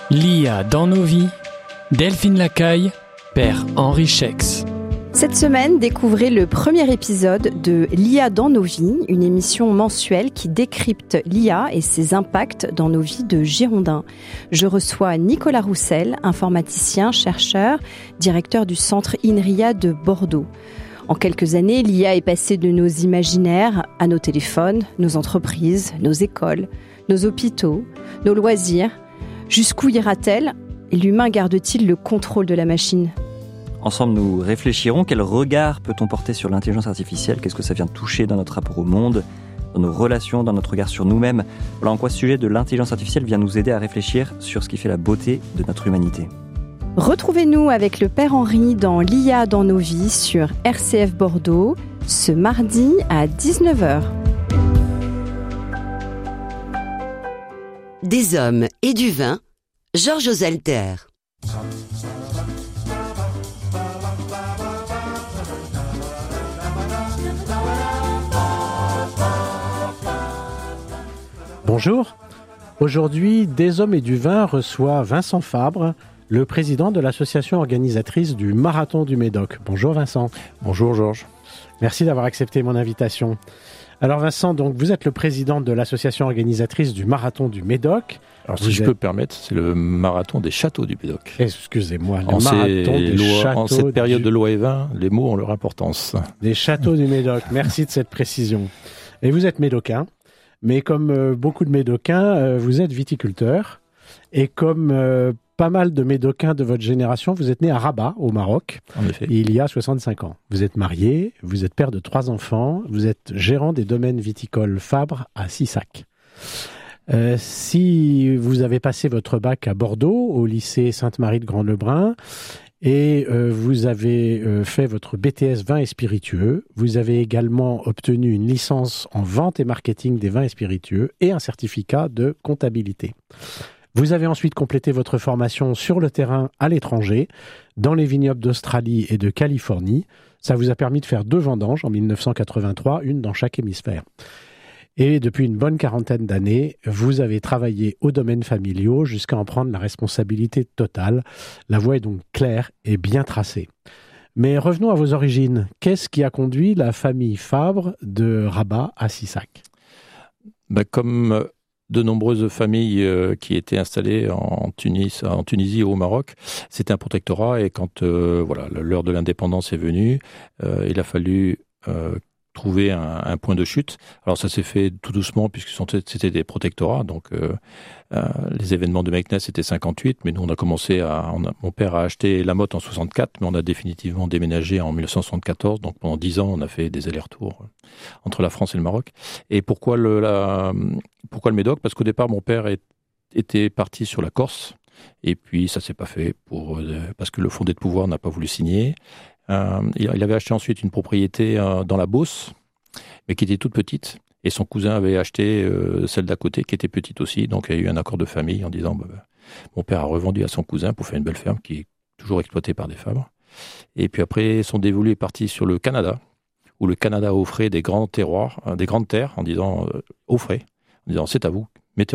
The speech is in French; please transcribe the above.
L'IA dans nos vies, Delphine Lacaille, Père Henri Schex. Cette semaine, découvrez le premier épisode de l'IA dans nos vies, une émission mensuelle qui décrypte l'IA et ses impacts dans nos vies de Girondins. Je reçois Nicolas Roussel, informaticien, chercheur, directeur du centre INRIA de Bordeaux. En quelques années, l'IA est passée de nos imaginaires à nos téléphones, nos entreprises, nos écoles, nos hôpitaux, nos loisirs. Jusqu'où ira-t-elle et l'humain garde-t-il le contrôle de la machine ? Ensemble, nous réfléchirons. Quel regard peut-on porter sur l'intelligence artificielle ? Qu'est-ce que ça vient toucher dans notre rapport au monde, dans nos relations, dans notre regard sur nous-mêmes ? Voilà en quoi ce sujet de l'intelligence artificielle vient nous aider à réfléchir sur ce qui fait la beauté de notre humanité. Retrouvez-nous avec le Père Henri dans l'IA dans nos vies sur RCF Bordeaux, ce mardi à 19h. Des hommes et du vin, Georges Ozelter. Bonjour. Aujourd'hui, Des hommes et du vin reçoit Vincent Fabre, le président de l'association organisatrice du Marathon du Médoc. Bonjour Vincent. Bonjour Georges. Merci d'avoir accepté mon invitation. Alors Vincent, donc vous êtes le président de l'association organisatrice du Marathon du Médoc. Alors si je peux me permettre, c'est le marathon des châteaux du Médoc. Excusez-moi, le marathon des châteaux. En cette période de loi et vin, les mots ont leur importance. Des châteaux du Médoc, merci de cette précision. Et vous êtes médocain, mais comme beaucoup de médocains, vous êtes viticulteur. Et comme pas mal de médocains de votre génération, vous êtes né à Rabat, au Maroc, en effet, il y a 65 ans. Vous êtes marié, vous êtes père de 3 enfants, vous êtes gérant des domaines viticoles Fabre à Sissac. Si vous avez passé votre bac à Bordeaux, au lycée Sainte-Marie de Grand-Lebrun, et vous avez fait votre BTS vin et spiritueux, vous avez également obtenu une licence en vente et marketing des vins et spiritueux et un certificat de comptabilité. Vous avez ensuite complété votre formation sur le terrain à l'étranger, dans les vignobles d'Australie et de Californie. Ça vous a permis de faire 2 vendanges en 1983, une dans chaque hémisphère. Et depuis une bonne quarantaine d'années, vous avez travaillé aux domaines familiaux jusqu'à en prendre la responsabilité totale. La voie est donc claire et bien tracée. Mais revenons à vos origines. Qu'est-ce qui a conduit la famille Fabre de Rabat à Sissac ? Comme de nombreuses familles qui étaient installées en Tunisie ou au Maroc, c'était un protectorat et quand l'heure de l'indépendance est venue, il a fallu trouver un point de chute. Alors ça s'est fait tout doucement puisque c'était des protectorats, donc les événements de Meknès c'était 58, mais nous on a commencé mon père a acheté La Motte en 64, mais on a définitivement déménagé en 1974, donc pendant 10 ans on a fait des allers-retours entre la France et le Maroc. Et pourquoi le Médoc ? Parce qu'au départ mon père était parti sur la Corse, et puis ça s'est pas fait parce que le fondé de pouvoir n'a pas voulu signer. Il avait acheté ensuite une propriété dans la Beauce, mais qui était toute petite. Et son cousin avait acheté celle d'à côté, qui était petite aussi. Donc il y a eu un accord de famille en disant mon père a revendu à son cousin pour faire une belle ferme qui est toujours exploitée par des Fabres. Et puis après, son dévolu est parti sur le Canada, où le Canada offrait des grands terroirs, des grandes terres, en disant offrez, en disant c'est à vous,